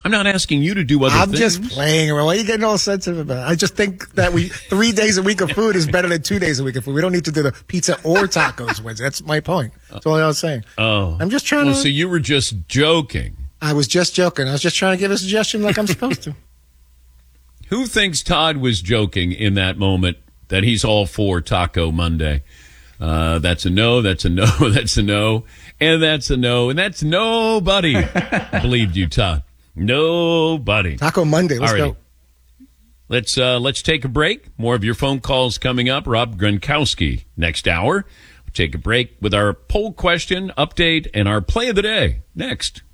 I'm not asking you to do other I'm things. just playing around. Why are you getting all sensitive about it? I just think that 3 days a week of food is better than 2 days a week of food. We don't need to do the pizza or tacos Wednesday. That's my point. That's all I was saying. Oh. I'm just trying to. So you were just joking. I was just joking. I was just trying to give a suggestion like I'm supposed to. Who thinks Todd was joking in that moment that he's all for Taco Monday? That's a no, that's a no, that's a no, and that's a no, and that's nobody believed you, Todd. Nobody. Taco Monday, let's go. Let's take a break. More of your phone calls coming up. Rob Gronkowski next hour. We'll take a break with our poll question update and our play of the day next.